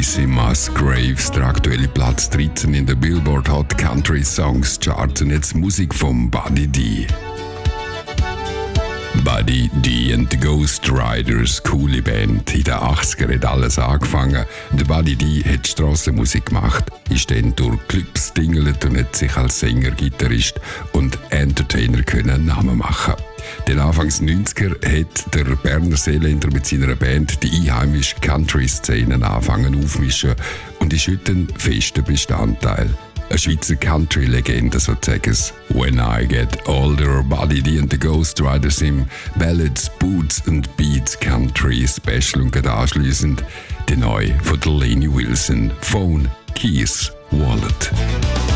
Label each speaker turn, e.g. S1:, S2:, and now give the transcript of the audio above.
S1: Casey Musgraves, der aktuelle Platz 13 in der Billboard Hot Country Songs Chart. Und jetzt Musik von Buddy D. Buddy D and the Ghost Riders, coole Band. In den 80er hat alles angefangen. Der Buddy D hat Strassenmusik gemacht, ist dann durch Clubs tingelt und hat sich als Sänger, Gitarrist und Entertainer einen Namen machen. Den Anfangs 90er hat der Berner Seeländer mit seiner Band die einheimische Country-Szene angefangen aufmischen und ist heute ein fester Bestandteil. Eine Schweizer Country-Legende sozusagen. When I Get Older, Buddy D and the Ghost Riders im Ballads, Boots and Beats Country Special und gerade anschliessend die neue von der Lainey Wilson, Phone, Keys, Wallet.